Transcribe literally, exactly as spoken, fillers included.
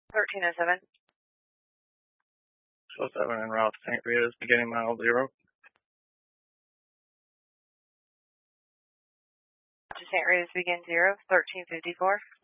thirteen oh seven. oh seven en route to Saint Rita's, beginning mile zero. To Saint Rita's, begin zero, thirteen fifty-four.